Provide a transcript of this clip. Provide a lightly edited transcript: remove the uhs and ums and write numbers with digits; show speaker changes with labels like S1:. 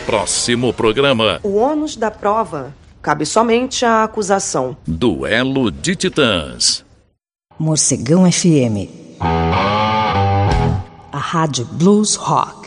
S1: Próximo programa.
S2: O ônus da prova cabe somente à acusação.
S1: Duelo de Titãs.
S3: Morcegão FM. A Rádio Blues Rock.